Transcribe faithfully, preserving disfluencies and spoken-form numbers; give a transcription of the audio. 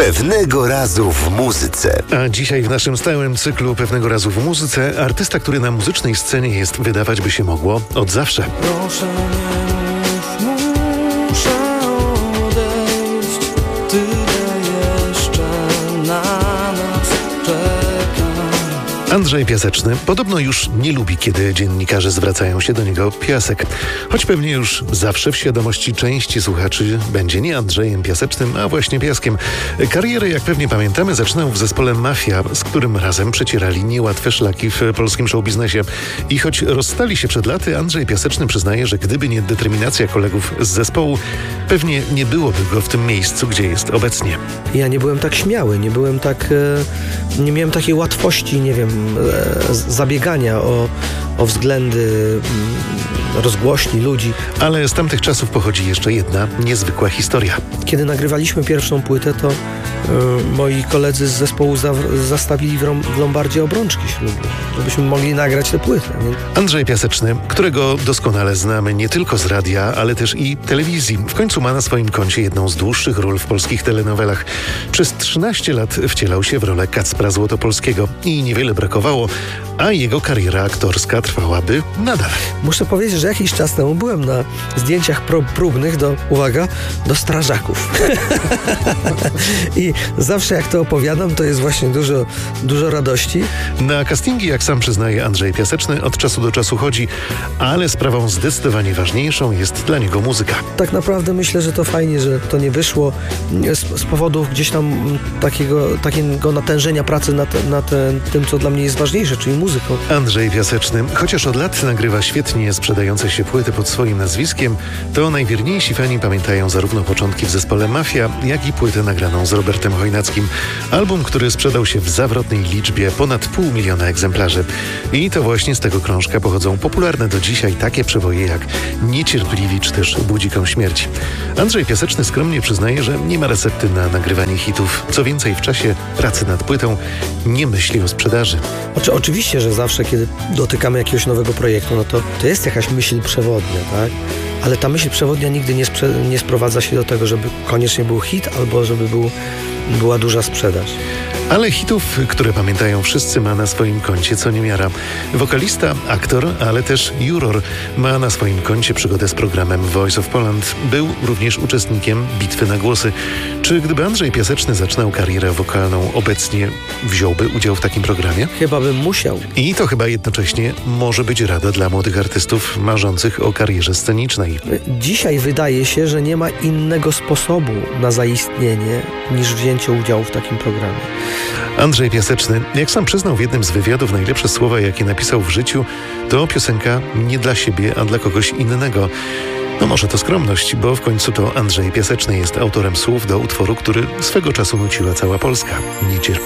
Pewnego razu w muzyce. A dzisiaj w naszym stałym cyklu Pewnego razu w muzyce artysta, który na muzycznej scenie jest, wydawać by się mogło, od zawsze. Proszę nie mów, muszę odejść. Tyle jeszcze na nas czeka. Andrzej Piaseczny podobno już nie lubi, kiedy dziennikarze zwracają się do niego Piasek. Choć pewnie już zawsze w świadomości części słuchaczy będzie nie Andrzejem Piasecznym, a właśnie Piaskiem. Karierę, jak pewnie pamiętamy, zaczynał w zespole Mafia, z którym razem przecierali niełatwe szlaki w polskim showbiznesie. I choć rozstali się przed laty, Andrzej Piaseczny przyznaje, że gdyby nie determinacja kolegów z zespołu, pewnie nie byłoby go w tym miejscu, gdzie jest obecnie. Ja nie byłem tak śmiały, nie byłem tak, e, nie miałem takiej łatwości, nie wiem, e, zabiegania o, o względy m, rozgłośni ludzi. Ale z tamtych czasów pochodzi jeszcze jedna niezwykła historia. Kiedy nagrywaliśmy pierwszą płytę, to e, moi koledzy z zespołu za, zastawili w, rom, w Lombardzie obrączki ślubne, żebyśmy mogli nagrać tę płytę. Nie? Andrzej Piaseczny, którego doskonale znamy nie tylko z radia, ale też i telewizji. W końcu ma na swoim koncie jedną z dłuższych ról w polskich telenowelach. Przez trzynaście lat wcielał się w rolę Kacpra Złotopolskiego i niewiele brakowało, a jego kariera aktorska trwałaby nadal. Muszę powiedzieć, że jakiś czas temu byłem na zdjęciach prób, próbnych do, uwaga, do strażaków. I zawsze jak to opowiadam, to jest właśnie dużo, dużo radości. Na castingi, jak sam przyznaje Andrzej Piaseczny, od czasu do czasu chodzi, ale sprawą zdecydowanie ważniejszą jest dla niego muzyka. Tak naprawdę myślę, że to fajnie, że to nie wyszło z, z powodu gdzieś tam takiego, takiego natężenia pracy nad, nad tym, co dla mnie jest ważniejsze, czyli muzyką. Andrzej Piaseczny, chociaż od lat nagrywa świetnie sprzedające się płyty pod swoim nazwiskiem, to najwierniejsi fani pamiętają zarówno początki w zespole Mafia, jak i płytę nagraną z Robertem Chojnackim. Album, który sprzedał się w zawrotnej liczbie ponad pół miliona egzemplarzy. I to właśnie z tego krążka pochodzą popularne do dzisiaj takie przeboje jak Niecierpliwi czy też Budzikom śmierci. Andrzej Piaseczny skromnie przyznaje, że nie ma recepty na nagrywanie hitów. Co więcej, w czasie pracy nad płytą nie myśli o sprzedaży. Znaczy, oczywiście, że zawsze, kiedy dotykamy jakiegoś nowego projektu, no to, to jest jakaś myśl przewodnia, tak? Ale ta myśl przewodnia nigdy nie, sprze- nie sprowadza się do tego, żeby koniecznie był hit albo żeby był, była duża sprzedaż. Ale hitów, które pamiętają wszyscy, ma na swoim koncie co niemiara. Wokalista, aktor, ale też juror ma na swoim koncie przygodę z programem Voice of Poland. Był również uczestnikiem Bitwy na głosy. Czy gdyby Andrzej Piaseczny zaczynał karierę wokalną obecnie, wziąłby udział w takim programie? Chyba bym musiał. I to chyba jednocześnie może być rada dla młodych artystów marzących o karierze scenicznej. Dzisiaj wydaje się, że nie ma innego sposobu na zaistnienie niż wzięcie udziału w takim programie. Andrzej Piaseczny, jak sam przyznał w jednym z wywiadów, najlepsze słowa, jakie napisał w życiu, to piosenka nie dla siebie, a dla kogoś innego. No może to skromność, bo w końcu to Andrzej Piaseczny jest autorem słów do utworu, który swego czasu nuciła cała Polska. Niecierpliwi.